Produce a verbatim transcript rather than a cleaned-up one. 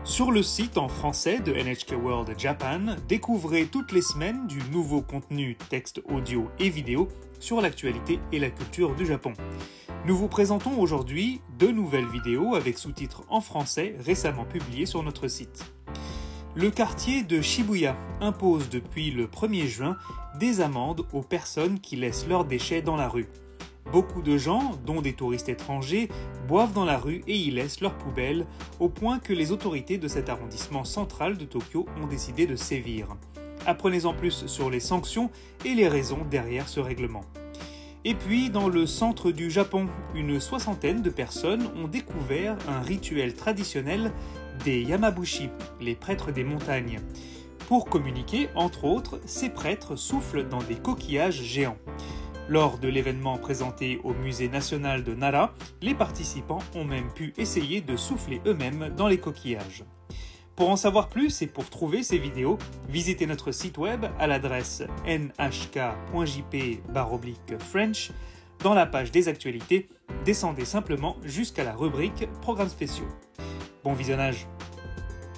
Sur le site en français de N H K World Japan, découvrez toutes les semaines du nouveau contenu texte, audio et vidéo sur l'actualité et la culture du Japon. Nous vous présentons aujourd'hui deux nouvelles vidéos avec sous-titres en français récemment publiées sur notre site. Le quartier de Shibuya impose depuis le premier juin des amendes aux personnes qui laissent leurs déchets dans la rue. Beaucoup de gens, dont des touristes étrangers, boivent dans la rue et y laissent leurs poubelles, au point que les autorités de cet arrondissement central de Tokyo ont décidé de sévir. Apprenez-en plus sur les sanctions et les raisons derrière ce règlement. Et puis, dans le centre du Japon, une soixantaine de personnes ont découvert un rituel traditionnel des Yamabushi, les prêtres des montagnes. Pour communiquer, entre autres, ces prêtres soufflent dans des coquillages géants. Lors de l'événement présenté au musée national de Nara, les participants ont même pu essayer de souffler eux-mêmes dans les coquillages. Pour en savoir plus et pour trouver ces vidéos, visitez notre site web à l'adresse n h k point j p slash french. Dans la page des actualités, descendez simplement jusqu'à la rubrique Programmes spéciaux. Bon visionnage!